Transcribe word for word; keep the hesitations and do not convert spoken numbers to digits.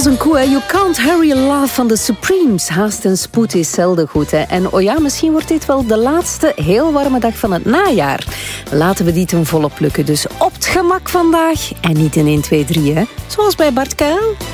als een koe, hè. You can't hurry love van de Supremes. Haast en spoed is zelden goed, hè. En oh ja, misschien wordt dit wel de laatste heel warme dag van het najaar. Laten we die ten volle plukken. Dus op het gemak vandaag en niet in één, twee, drie, hè. Zoals bij Bart Kuil.